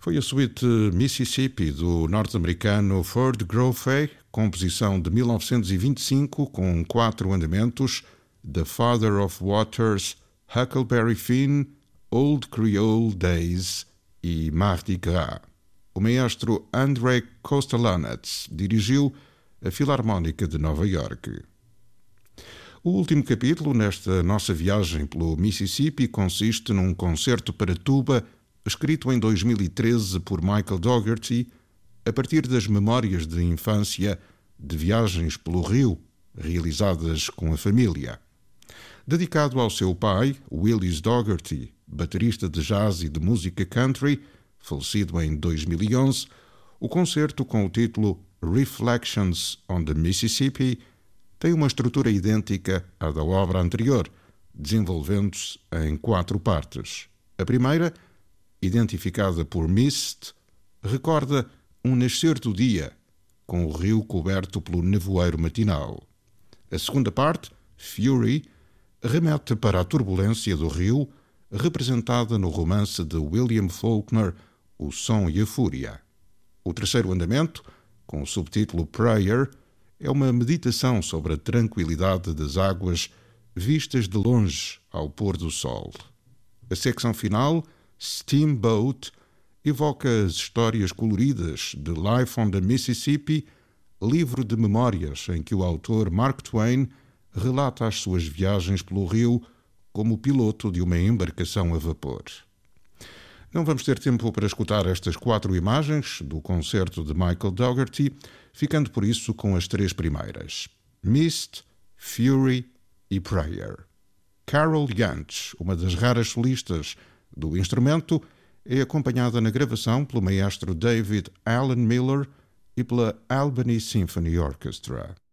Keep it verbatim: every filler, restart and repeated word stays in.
Foi a suíte Mississippi do norte-americano Ford Grofe, composição de mil novecentos e vinte e cinco, com quatro andamentos: The Father of Waters, Huckleberry Finn, Old Creole Days e Mardi Gras. O maestro Andrei Kostelanetz dirigiu a Filarmónica de Nova Iorque. O último capítulo nesta nossa viagem pelo Mississippi consiste num concerto para tuba escrito em dois mil e treze por Michael Dougherty, a partir das memórias de infância de viagens pelo rio, realizadas com a família. Dedicado ao seu pai, Willis Dougherty, baterista de jazz e de música country, falecido em dois mil e onze, o concerto, com o título Reflections on the Mississippi, tem uma estrutura idêntica à da obra anterior, desenvolvendo-se em quatro partes. A primeira, identificada por Mist, recorda um nascer do dia, com o rio coberto pelo nevoeiro matinal. A segunda parte, Fury, remete para a turbulência do rio, representada no romance de William Faulkner, O Som e a Fúria. O terceiro andamento, com o subtítulo Prayer, é uma meditação sobre a tranquilidade das águas vistas de longe ao pôr do sol. A secção final, Steamboat, evoca as histórias coloridas de Life on the Mississippi, livro de memórias em que o autor Mark Twain relata as suas viagens pelo rio como piloto de uma embarcação a vapor. Não vamos ter tempo para escutar estas quatro imagens do concerto de Michael Dougherty, ficando por isso com as três primeiras: Mist, Fury e Prayer. Carol Yantz, uma das raras solistas do instrumento, é acompanhada na gravação pelo maestro David Allen Miller e pela Albany Symphony Orchestra.